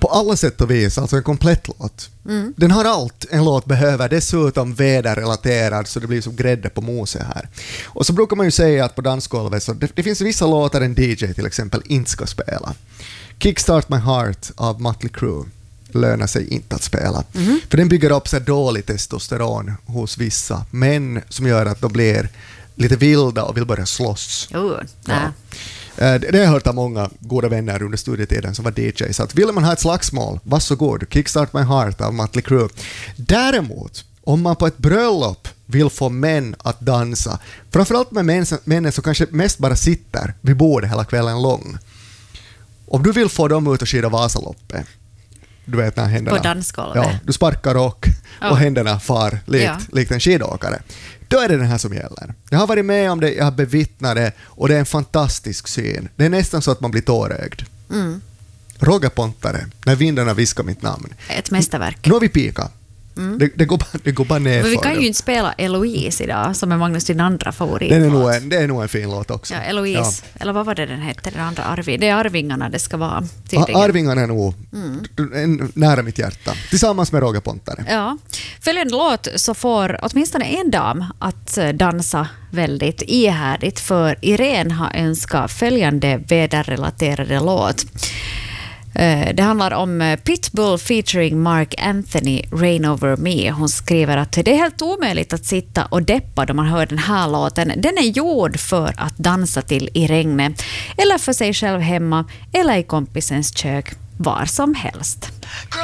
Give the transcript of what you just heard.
alla sätt och vis, alltså en komplett låt. Den har allt en låt behöver, dessutom väderrelaterad, så det blir som grädde på mose här. Och så brukar man ju säga att på dansgolvet så det finns vissa låtar en DJ till exempel inte ska spela. Kickstart My Heart av Mötley Crüe lönar sig inte att spela. För den bygger upp så dålig testosteron hos vissa män som gör att de blir lite vilda och vill börja slåss. Ja. Det har jag hört av många goda vänner under studietiden som var DJ. Så att vill man ha ett slagsmål, varsågod. Kickstart My Heart av Mötley Crüe. Däremot, om man på ett bröllop vill få män att dansa, framförallt med männen som kanske mest bara sitter vid bordet hela kvällen lång. Om du vill få dem ut och skida Vasaloppet, du vet när händerna... På dansgolvet. Ja, du sparkar och händerna far likt en skidåkare. Då är det den här som gäller. Jag har varit med om det, jag har bevittnat det och det är en fantastisk syn. Det är nästan så att man blir tårögd. Roger Pontare, när vindarna viskar mitt namn. Ett mästerverk. Nu har vi pika. Det går bara ner. Men vi kan ju inte spela Eloise idag, som är Magnus din andra favorit. Det är nog en fin låt också. Ja, Eloise. Ja. Eller vad var det den hette? Den andra det är Arvingarna det ska vara. Arvingarna är nog nära mitt hjärta. Tillsammans med Roger Pontare. Ja. Följande låt så får åtminstone en dam att dansa väldigt ihärdigt, för Irene har önskat följande väderrelaterade låt. Det handlar om Pitbull featuring Mark Anthony, Rain Over Me. Hon skriver att det är helt omöjligt att sitta och deppa då man hör den här låten. Den är gjord för att dansa till i regnet, eller för sig själv hemma, eller i kompisens kök, var som helst.